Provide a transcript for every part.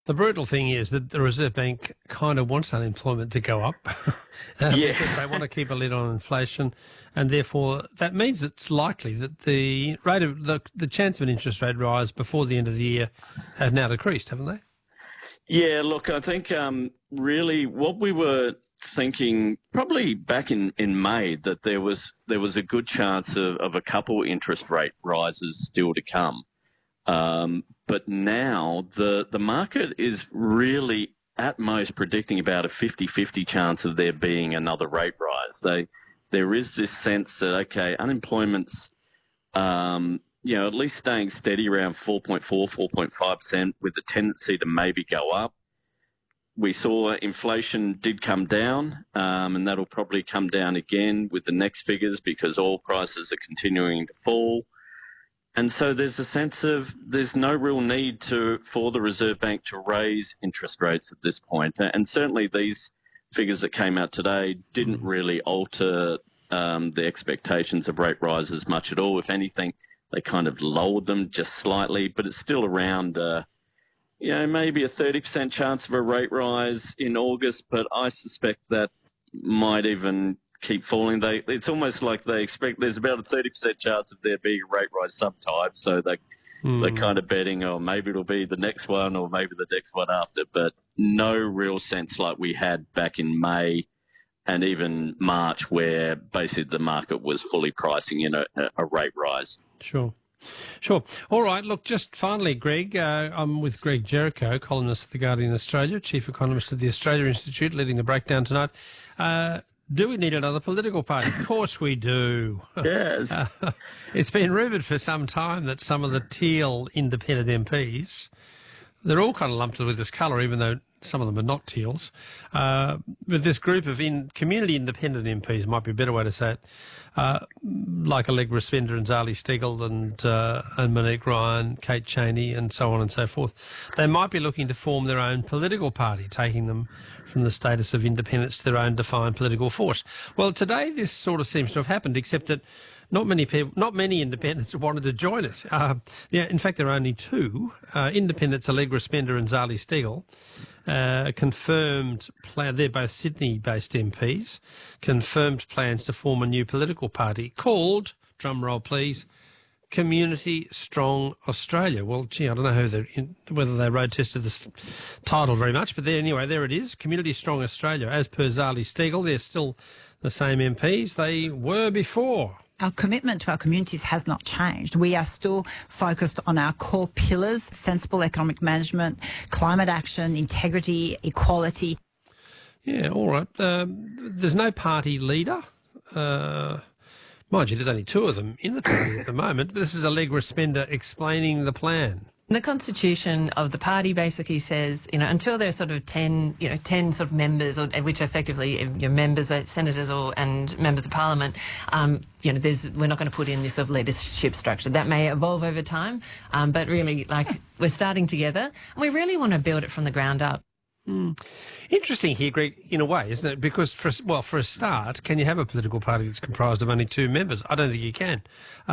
The brutal thing is that the Reserve Bank kind of wants unemployment to go up because they want to keep a lid on inflation, and therefore that means it's likely that the rate of the chance of an interest rate rise before the end of the year have now decreased, haven't they? Yeah, look, I think really what we were thinking probably back in May that there was a good chance of a couple interest rate rises still to come. But now the market is really at most predicting about a 50-50 chance of there being another rate rise. There is this sense that, okay, unemployment's at least staying steady around 4.5% with the tendency to maybe go up. We saw inflation did come down, and that'll probably come down again with the next figures because oil prices are continuing to fall. And so there's a sense of there's no real need for the Reserve Bank to raise interest rates at this point. And certainly these figures that came out today didn't really alter the expectations of rate rises much at all. If anything, they kind of lowered them just slightly, but it's still around maybe a 30% chance of a rate rise in August, but I suspect that might even keep falling. It's almost like they expect there's about a 30% chance of there being a rate rise sometime, so they're kind of betting, oh, maybe it'll be the next one or maybe the next one after, but no real sense like we had back in May and even March where basically the market was fully pricing in a rate rise. Sure. All right. Look, just finally, Greg, I'm with Greg Jericho, columnist for The Guardian Australia, chief economist of the Australia Institute, leading the breakdown tonight. Do we need another political party? Of course we do. Yes. It's been rumoured for some time that some of the teal independent MPs, they're all kind of lumped with this colour, even though some of them are not teals. But this group of community independent MPs, might be a better way to say it, like Allegra Spender and Zali Steggall and Monique Ryan, Kate Cheney and so on and so forth, they might be looking to form their own political party, taking them from the status of independence to their own defined political force. Well, today this sort of seems to have happened, except that not many independents wanted to join it. In fact, there are only two. Independents Allegra Spender and Zali Steggall confirmed plan. They're both Sydney-based MPs. Confirmed plans to form a new political party called, drum roll please, Community Strong Australia. Well, gee, I don't know whether they road tested this title very much, but there it is, Community Strong Australia. As per Zali Steggall, they're still the same MPs they were before. Our commitment to our communities has not changed. We are still focused on our core pillars: sensible economic management, climate action, integrity, equality. Yeah, all right. There's no party leader. Mind you, there's only two of them in the party at the moment. This is Allegra Spender explaining the plan. The constitution of the party basically says, until there's sort of 10 sort of members, which are effectively your members, senators and members of parliament, we're not going to put in this sort of leadership structure. That may evolve over time, but really, we're starting together, and we really want to build it from the ground up. Interesting here, Greg, in a way, isn't it? Because, for a start, can you have a political party that's comprised of only two members? I don't think you can.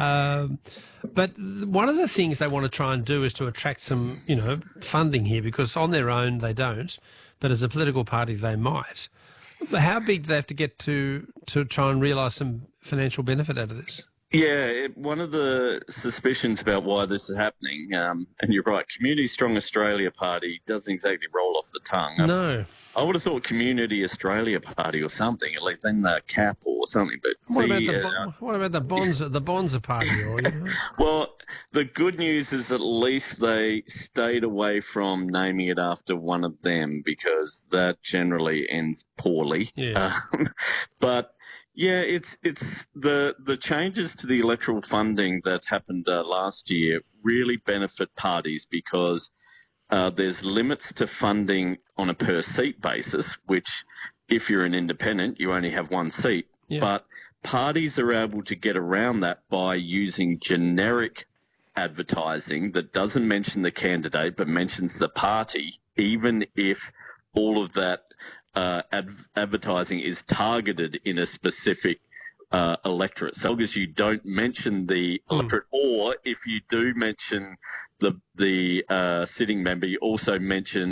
But one of the things they want to try and do is to attract some, funding here, because on their own they don't, but as a political party they might. How big do they have to get to try and realise some financial benefit out of this? Yeah, one of the suspicions about why this is happening, and you're right, Community Strong Australia Party doesn't exactly roll off the tongue. No. I would have thought Community Australia Party or something, at least in the cap or something. But what about the Bonza Party? Well, the good news is at least they stayed away from naming it after one of them, because that generally ends poorly. Yeah. But yeah, it's the changes to the electoral funding that happened last year really benefit parties because there's limits to funding on a per seat basis, which if you're an independent, you only have one seat. Yeah. But parties are able to get around that by using generic advertising that doesn't mention the candidate but mentions the party, even if all of that advertising is targeted in a specific electorate. So long as you don't mention the electorate, or if you do mention the sitting member, you also mention